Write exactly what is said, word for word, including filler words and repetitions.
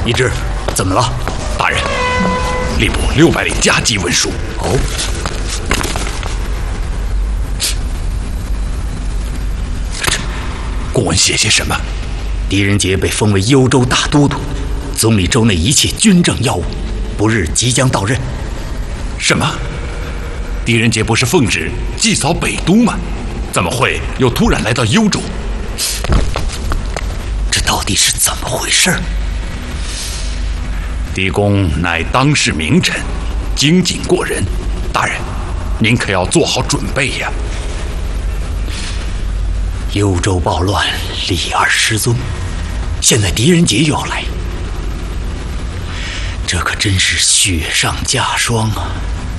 一之，怎么了？ 大人，吏部六百领加急文书。 哦， 这公文写些什么？ 狄仁杰被封为幽州大都督，总理州内一切军政要务，不日即将到任。 什么？狄仁杰不是奉旨祭扫北都吗？怎么会又突然来到幽州？ 这到底是怎么回事？ 狄公乃当世名臣，精警过人，大人，您可要做好准备呀！ 幽州暴乱，李二失踪，现在狄仁杰又要来，这可真是雪上加霜啊！